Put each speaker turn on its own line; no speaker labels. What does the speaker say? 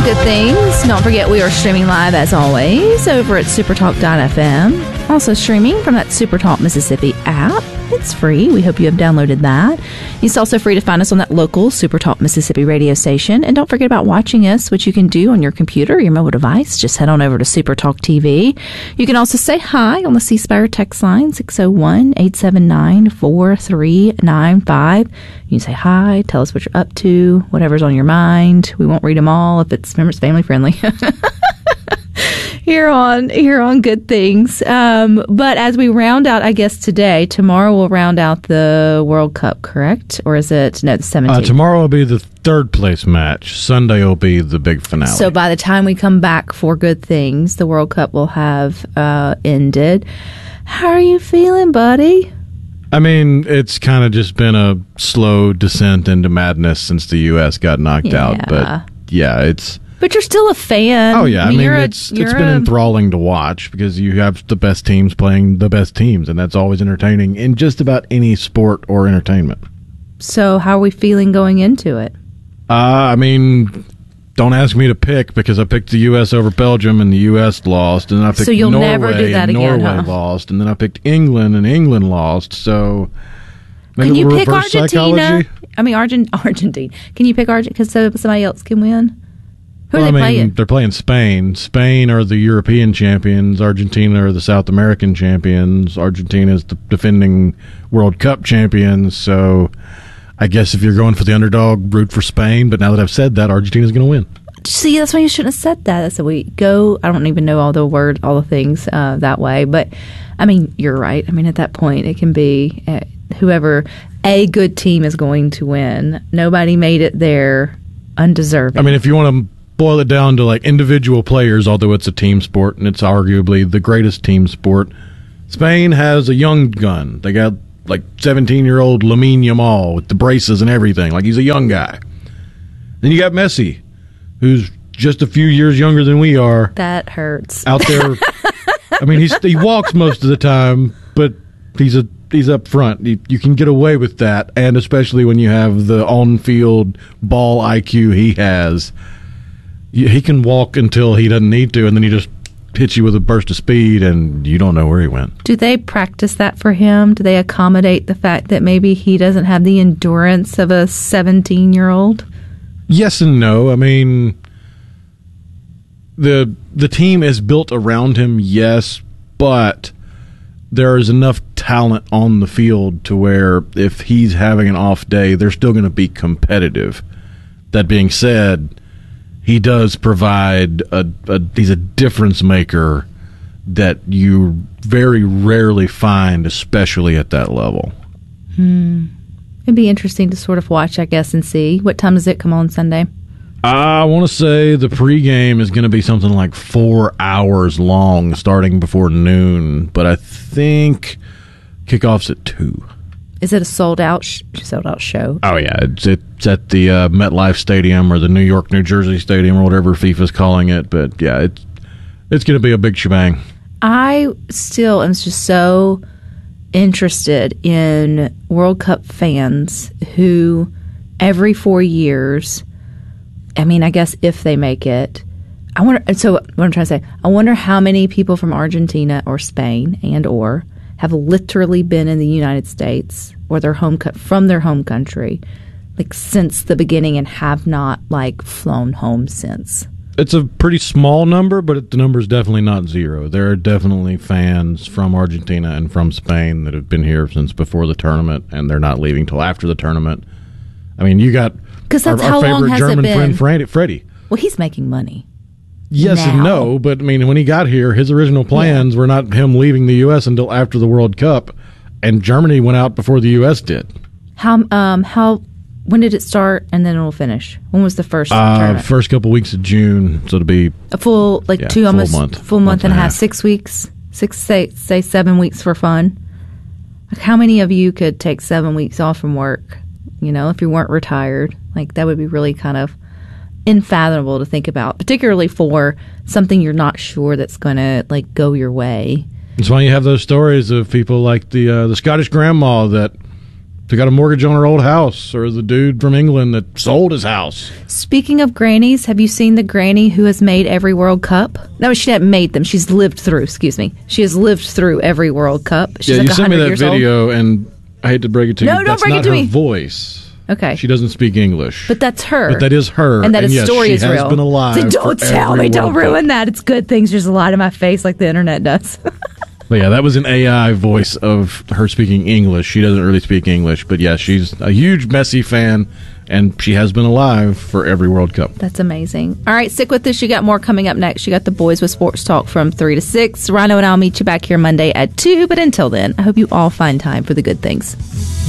Good Things. Don't forget, we are streaming live as always over at supertalk.fm. Also streaming from that Supertalk Mississippi app. It's free. We hope you have downloaded that. It's also free to find us on that local Supertalk Mississippi radio station. And don't forget about watching us, which you can do on your computer or your mobile device. Just head on over to Supertalk TV. You can also say hi on the C Spire text line, 601-879-4395. You can say hi, tell us what you're up to, whatever's on your mind. We won't read them all if it's family friendly. Here on Good Things. But as we round out, I guess tomorrow we'll round out the World Cup, correct? Or is it, the 17th?
Tomorrow will be the third place match. Sunday will be the big finale.
So by the time we come back for Good Things, the World Cup will have ended. How are you feeling, buddy?
I mean, it's kind of just been a slow descent into madness since the U.S. got knocked out. But yeah, it's...
But you're still a fan.
Oh, yeah. I mean, it's been enthralling to watch because you have the best teams playing the best teams, and that's always entertaining in just about any sport or entertainment.
So how are we feeling going into it?
I mean, don't ask me to pick because I picked the U.S. over Belgium, and the U.S. lost, and then I picked
Norway,
never do that again, Norway lost, and then I picked England, and England lost, so...
Can you pick Argentina? Psychology? I mean, Argentina. Can you pick Argentina because somebody else can win? Who are they playing?
They're playing Spain. Spain are the European champions. Argentina are the South American champions. Argentina is the defending World Cup champions. So I guess if you're going for the underdog, root for Spain. But now that I've said that, Argentina's going to win.
See, that's why you shouldn't have said that. That's we go. I don't even know all the things that way. But, I mean, you're right. I mean, at that point, it can be whoever a good team is going to win. Nobody made it there undeserving.
I mean, if you want to boil it down to like individual players, although it's a team sport and it's arguably the greatest team sport, Spain has a young gun. They got like 17-year-old Lamine Yamal with the braces and everything. Like, he's a young guy. Then you got Messi, who's just a few years younger than we are.
That hurts.
Out there. I mean, he walks most of the time, but he's up front. You can get away with that, and especially when you have the on-field ball IQ he has. He can walk until he doesn't need to, and then he just hits you with a burst of speed, and you don't know where he went.
Do they practice that for him? Do they accommodate the fact that maybe he doesn't have the endurance of a 17-year-old?
Yes and no. I mean, the team is built around him, yes, but there is enough talent on the field to where if he's having an off day, they're still going to be competitive. That being said, he does provide he's a difference maker that you very rarely find, especially at that level.
It'd be interesting to sort of watch, I guess, and see. What time does it come on Sunday?
I want to say the pregame is going to be something like 4 hours long, starting before noon. But I think kickoff's at 2.
Is it a sold out show?
Oh, yeah. It's at the MetLife Stadium or the New York, New Jersey Stadium or whatever FIFA's calling it. But, yeah, it's going to be a big shebang. I
still am just so interested in World Cup fans who every 4 years, I mean, I guess if they make it, I wonder. So what I'm trying to say, I wonder how many people from Argentina or Spain or have literally been in the United States or from their home country, like since the beginning, and have not like flown home since.
It's a pretty small number, but the number is definitely not zero. There are definitely fans from Argentina and from Spain that have been here since before the tournament, and they're not leaving till after the tournament. I mean, you got our favorite German friend, Freddie.
Well, he's making money.
Yes
now.
And no, but I mean, when he got here, his original plans were not him leaving the U.S. until after the World Cup, and Germany went out before the U.S. did.
When did it start, and then it'll finish? When was the first tournament?
First couple weeks of June, so it'll be
a full full month and a half, 6 weeks, 7 weeks for fun. Like, how many of you could take 7 weeks off from work? You know, if you weren't retired, like that would be really kind of unfathomable to think about, particularly for something you're not sure that's going to like go your way.
That's why you have those stories of people like the Scottish grandma that They got a mortgage on her old house, or the dude from England that sold his house.
Speaking of grannies, have you seen the granny who has made every World Cup? No, she hasn't made them. She's lived through, She has lived through every World Cup. She's
you
like
sent me
100
that
years
video, and I hate to break it to you.
No, don't
that's
break it
not
to
her
me.
voice.
Okay.
She doesn't speak English.
But that's her.
But that is her.
And that
yes,
story
she
is
has
real.
been alive.
So don't
for
tell
every
me. Don't
World Cup.
ruin that. It's good things. There's a lot in my face like the internet does.
But yeah, that was an AI voice of her speaking English. She doesn't really speak English. But yeah, she's a huge Messi fan, and she has been alive for every World Cup.
That's amazing. All right, stick with us. You got more coming up next. You got the Boys with Sports Talk from 3 to 6. Rhino and I'll meet you back here Monday at 2. But until then, I hope you all find time for the good things.